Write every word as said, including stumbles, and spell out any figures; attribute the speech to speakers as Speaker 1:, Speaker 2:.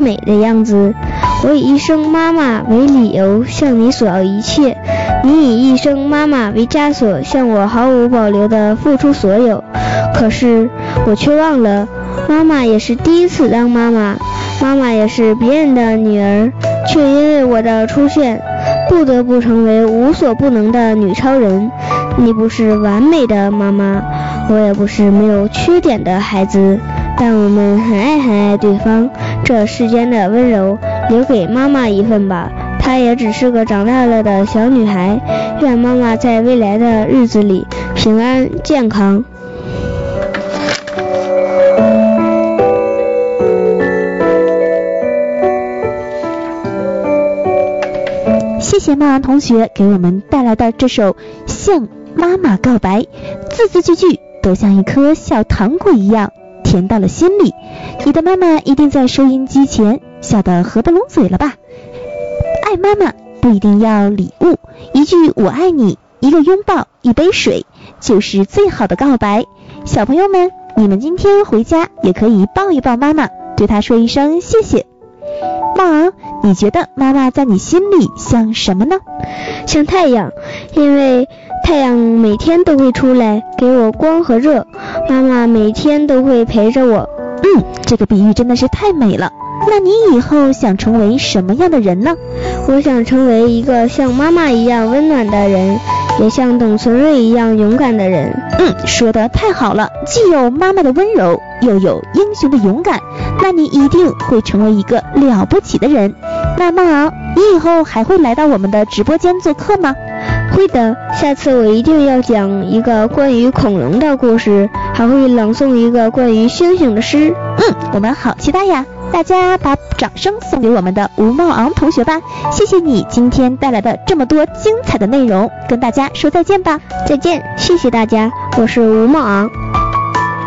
Speaker 1: 美的样子。我以一声妈妈为理由向你索要一切，你以一声妈妈为枷锁向我毫无保留地付出所有。可是我却忘了，妈妈也是第一次当妈妈，妈妈也是别人的女儿，却因为我的出现不得不成为无所不能的女超人。你不是完美的妈妈，我也不是没有缺点的孩子，但我们很爱很爱对方，这世间的温柔留给妈妈一份吧，她也只是个长大了的小女孩。愿妈妈在未来的日子里平安健康。
Speaker 2: 谢谢茂昂同学给我们带来的这首《向妈妈告白》，字字句句都像一颗小糖果一样甜到了心里。你的妈妈一定在收音机前笑得合不拢嘴了吧？爱妈妈不一定要礼物，一句我爱你，一个拥抱，一杯水，就是最好的告白。小朋友们，你们今天回家也可以抱一抱妈妈，对她说一声谢谢。茂昂，你觉得妈妈在你心里像什么呢？
Speaker 1: 像太阳，因为太阳每天都会出来给我光和热，妈妈每天都会陪着我。
Speaker 2: 嗯，这个比喻真的是太美了。那你以后想成为什么样的人呢？
Speaker 1: 我想成为一个像妈妈一样温暖的人，也像董存瑞一样勇敢的人。
Speaker 2: 嗯，说得太好了，既有妈妈的温柔，又有英雄的勇敢，那你一定会成为一个了不起的人。那茂昂，你以后还会来到我们的直播间做客吗？
Speaker 1: 会的，下次我一定要讲一个关于恐龙的故事，还会朗诵一个关于星星的诗。
Speaker 2: 嗯，我们好期待呀！大家把掌声送给我们的吴茂昂同学吧。谢谢你今天带来的这么多精彩的内容，跟大家说再见吧。
Speaker 1: 再见，谢谢大家，我是吴茂昂。